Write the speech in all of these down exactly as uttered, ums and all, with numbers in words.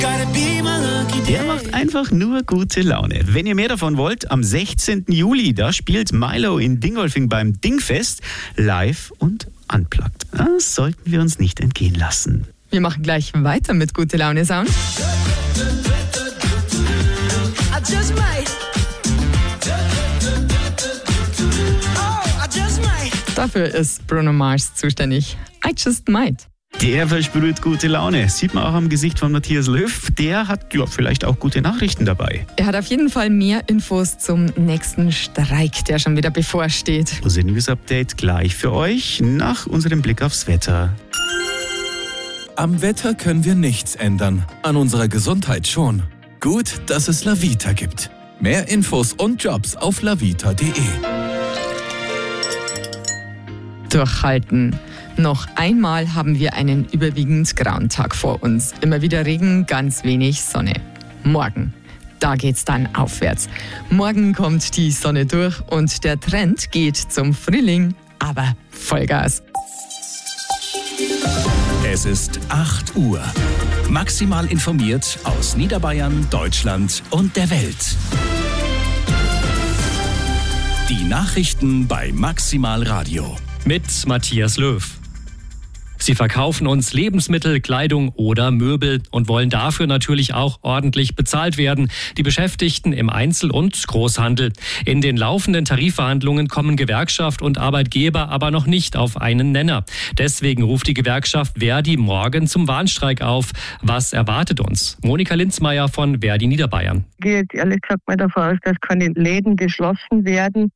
Der macht einfach nur gute Laune. Wenn ihr mehr davon wollt, am sechzehnten Juli, da spielt Milo in Dingolfing beim Dingfest live und unplugged. Das sollten wir uns nicht entgehen lassen. Wir machen gleich weiter mit Gute Laune Sound. Dafür ist Bruno Mars zuständig. I just might. Der versprüht gute Laune. Sieht man auch am Gesicht von Matthias Löw. Der hat ja vielleicht auch gute Nachrichten dabei. Er hat auf jeden Fall mehr Infos zum nächsten Streik, der schon wieder bevorsteht. Unser News-Update gleich für euch nach unserem Blick aufs Wetter. Am Wetter können wir nichts ändern, an unserer Gesundheit schon. Gut, dass es Lavita gibt. Mehr Infos und Jobs auf lavita punkt de. Durchhalten. Noch einmal haben wir einen überwiegend grauen Tag vor uns. Immer wieder Regen, ganz wenig Sonne. Morgen, da geht's dann aufwärts. Morgen kommt die Sonne durch und der Trend geht zum Frühling, aber Vollgas. Es ist acht Uhr. Maximal informiert aus Niederbayern, Deutschland und der Welt. Die Nachrichten bei Maximal Radio. Mit Matthias Löw. Sie verkaufen uns Lebensmittel, Kleidung oder Möbel und wollen dafür natürlich auch ordentlich bezahlt werden. Die Beschäftigten im Einzel- und Großhandel. In den laufenden Tarifverhandlungen kommen Gewerkschaft und Arbeitgeber aber noch nicht auf einen Nenner. Deswegen ruft die Gewerkschaft Verdi morgen zum Warnstreik auf. Was erwartet uns? Monika Linzmeier von Verdi Niederbayern. Ich gehe jetzt ehrlich gesagt mal davon aus, dass keine Läden geschlossen werden.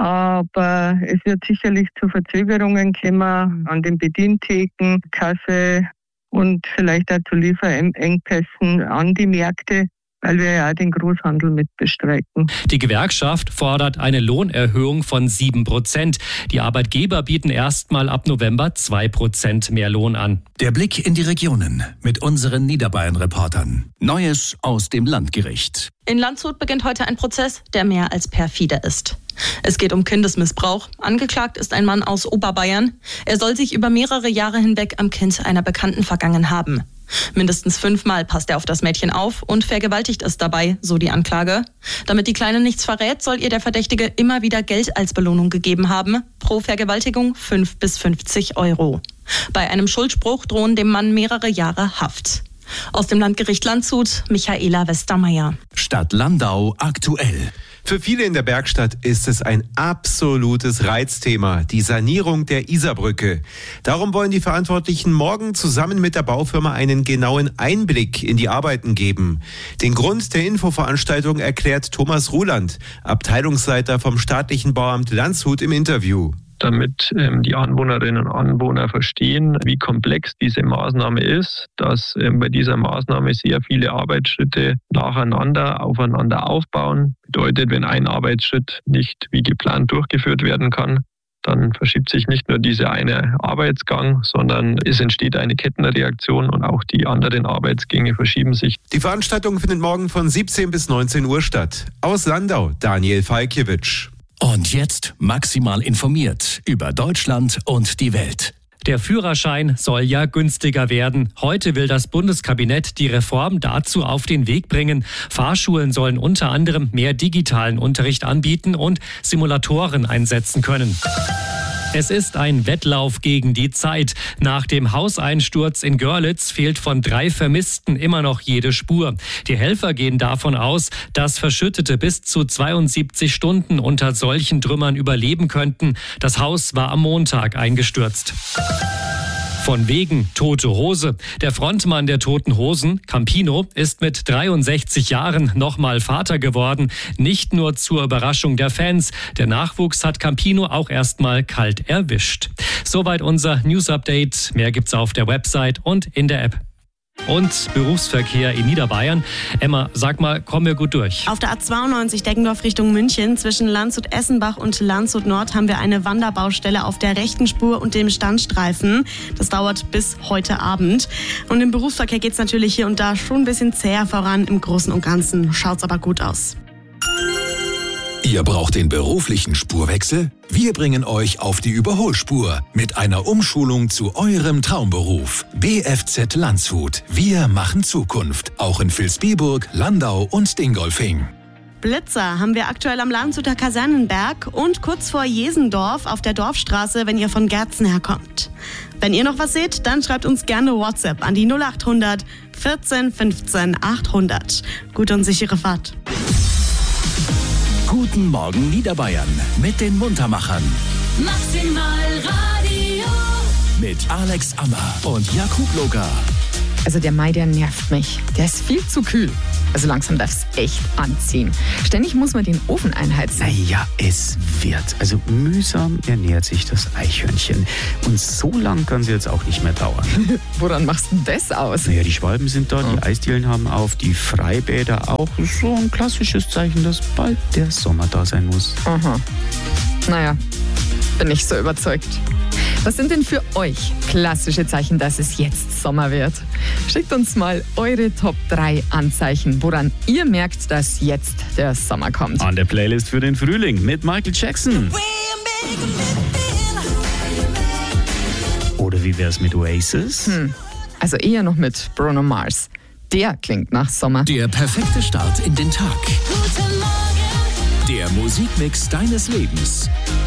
Aber es wird sicherlich zu Verzögerungen kommen an den Bedientheken, Kasse und vielleicht auch zu Lieferengpässen an die Märkte, weil wir ja auch den Großhandel mit bestreiten. Die Gewerkschaft fordert eine Lohnerhöhung von sieben Prozent. Die Arbeitgeber bieten erstmal ab November zwei Prozent mehr Lohn an. Der Blick in die Regionen mit unseren Niederbayern-Reportern. Neues aus dem Landgericht. In Landshut beginnt heute ein Prozess, der mehr als perfide ist. Es geht um Kindesmissbrauch. Angeklagt ist ein Mann aus Oberbayern. Er soll sich über mehrere Jahre hinweg am Kind einer Bekannten vergangen haben. Mindestens fünfmal passt er auf das Mädchen auf und vergewaltigt es dabei, so die Anklage. Damit die Kleine nichts verrät, soll ihr der Verdächtige immer wieder Geld als Belohnung gegeben haben. Pro Vergewaltigung fünf bis fünfzig Euro. Bei einem Schuldspruch drohen dem Mann mehrere Jahre Haft. Aus dem Landgericht Landshut, Michaela Westermeier. Stadt Landau aktuell. Für viele in der Bergstadt ist es ein absolutes Reizthema, die Sanierung der Isarbrücke. Darum wollen die Verantwortlichen morgen zusammen mit der Baufirma einen genauen Einblick in die Arbeiten geben. Den Grund der Infoveranstaltung erklärt Thomas Ruland, Abteilungsleiter vom staatlichen Bauamt Landshut im Interview. Damit ähm, die Anwohnerinnen und Anwohner verstehen, wie komplex diese Maßnahme ist, dass ähm, bei dieser Maßnahme sehr viele Arbeitsschritte nacheinander aufeinander aufbauen. Bedeutet, wenn ein Arbeitsschritt nicht wie geplant durchgeführt werden kann, dann verschiebt sich nicht nur dieser eine Arbeitsgang, sondern es entsteht eine Kettenreaktion und auch die anderen Arbeitsgänge verschieben sich. Die Veranstaltung findet morgen von siebzehn bis neunzehn Uhr statt. Aus Landau, Daniel Falkiewicz. Und jetzt maximal informiert über Deutschland und die Welt. Der Führerschein soll ja günstiger werden. Heute will das Bundeskabinett die Reform dazu auf den Weg bringen. Fahrschulen sollen unter anderem mehr digitalen Unterricht anbieten und Simulatoren einsetzen können. Es ist ein Wettlauf gegen die Zeit. Nach dem Hauseinsturz in Görlitz fehlt von drei Vermissten immer noch jede Spur. Die Helfer gehen davon aus, dass Verschüttete bis zu zweiundsiebzig Stunden unter solchen Trümmern überleben könnten. Das Haus war am Montag eingestürzt. Von wegen Tote Hose. Der Frontmann der Toten Hosen, Campino, ist mit dreiundsechzig Jahren nochmal Vater geworden. Nicht nur zur Überraschung der Fans. Der Nachwuchs hat Campino auch erstmal kalt erwischt. Soweit unser News-Update. Mehr gibt's auf der Website und in der App. Und Berufsverkehr in Niederbayern. Emma, sag mal, kommen wir gut durch? Auf der A zweiundneunzig Deggendorf Richtung München zwischen Landshut-Essenbach und Landshut-Nord haben wir eine Wanderbaustelle auf der rechten Spur und dem Standstreifen. Das dauert bis heute Abend. Und im Berufsverkehr geht es natürlich hier und da schon ein bisschen zäher voran. Im Großen und Ganzen schaut es aber gut aus. Ihr braucht den beruflichen Spurwechsel? Wir bringen euch auf die Überholspur mit einer Umschulung zu eurem Traumberuf. B F Z Landshut. Wir machen Zukunft. Auch in Vilsbiburg, Landau und Dingolfing. Blitzer haben wir aktuell am Landshuter Kasernenberg und kurz vor Jesendorf auf der Dorfstraße, wenn ihr von Gerzen herkommt. Wenn ihr noch was seht, dann schreibt uns gerne WhatsApp an die null acht hundert vierzehn fünfzehn achthundert. Gute und sichere Fahrt. Guten Morgen Niederbayern mit den Muntermachern. Maximal Radio. Mit Alex Ammer und Jakub Loga. Also der Mai, der nervt mich. Der ist viel zu kühl. Also langsam darf es echt anziehen. Ständig muss man den Ofen einheizen. Naja, es wird. Also mühsam ernährt sich das Eichhörnchen. Und so lang kann es jetzt auch nicht mehr dauern. Woran machst du das aus? Naja, die Schwalben sind da, die Eisdielen haben auf, die Freibäder auch. So ein klassisches Zeichen, dass bald der Sommer da sein muss. Aha. Naja, bin nicht so überzeugt. Was sind denn für euch klassische Zeichen, dass es jetzt Sommer wird? Schickt uns mal eure Top drei Anzeichen, woran ihr merkt, dass jetzt der Sommer kommt. An der Playlist für den Frühling mit Michael Jackson. Oder wie wär's mit Oasis? Hm, also eher noch mit Bruno Mars. Der klingt nach Sommer. Der perfekte Start in den Tag. Guten Morgen. Der Musikmix deines Lebens.